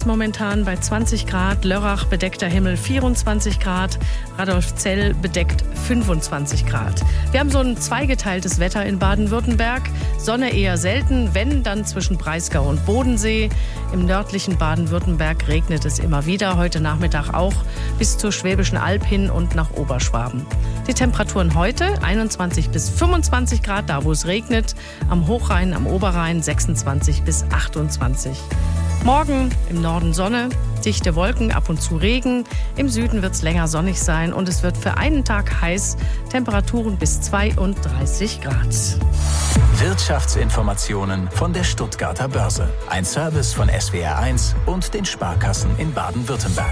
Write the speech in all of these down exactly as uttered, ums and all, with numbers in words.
momentan bei zwanzig Grad, Lörrach bedeckter Himmel vierundzwanzig Grad, Radolfzell bedeckt fünfundzwanzig Grad. Wir haben so ein zweigeteiltes Wetter in Baden-Württemberg. Sonne eher selten, wenn dann zwischen Breisgau und Bodensee. Im nördlichen Baden-Württemberg regnet es immer wieder, heute Nachmittag auch bis zur Schwäbischen Alb hin und nach Oberschwaben. Die Temperaturen heute einundzwanzig bis fünfundzwanzig Grad, da wo es regnet, am Hochrhein, am Oberrhein sechsundzwanzig bis achtundzwanzig. Morgen im Norden Sonne, dichte Wolken, ab und zu Regen. Im Süden wird es länger sonnig sein und es wird für einen Tag heiß, Temperaturen bis zweiunddreißig Grad. Wirtschaftsinformationen von der Stuttgarter Börse. Ein Service von S W R eins und den Sparkassen in Baden-Württemberg.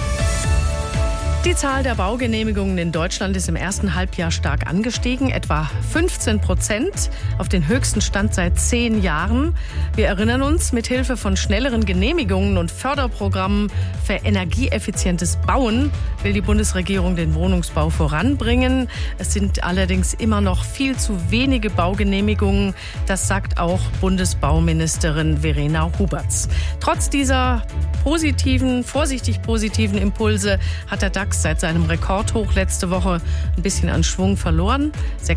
Die Zahl der Baugenehmigungen in Deutschland ist im ersten Halbjahr stark angestiegen, etwa fünfzehn Prozent, auf den höchsten Stand seit zehn Jahren. Wir erinnern uns, mit Hilfe von schnelleren Genehmigungen und Förderprogrammen für energieeffizientes Bauen will die Bundesregierung den Wohnungsbau voranbringen. Es sind allerdings immer noch viel zu wenige Baugenehmigungen, das sagt auch Bundesbauministerin Verena Huberts. Trotz dieser positiven, vorsichtig positiven Impulse hat der DAX seit seinem Rekordhoch letzte Woche ein bisschen an Schwung verloren.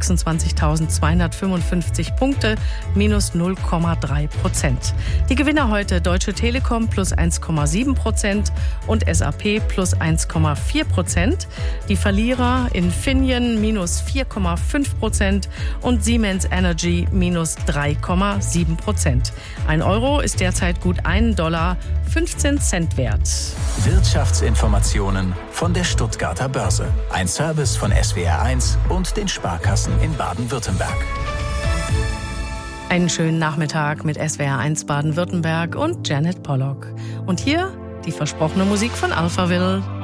sechsundzwanzigtausendzweihundertfünfundfünfzig Punkte, minus null Komma drei Prozent. Die Gewinner heute Deutsche Telekom plus eins Komma sieben Prozent und S A P plus eins Komma vier Prozent. Die Verlierer Infineon minus vier Komma fünf Prozent und Siemens Energy minus drei Komma sieben Prozent. Ein Euro ist derzeit gut ein Dollar fünfzehn Cent wert. Wirtschaftsinformationen von der Stuttgarter Börse. Ein Service von S W R eins und den Sparkassen in Baden-Württemberg. Einen schönen Nachmittag mit S W R eins Baden-Württemberg und Janet Pollock. Und hier die versprochene Musik von Alphaville.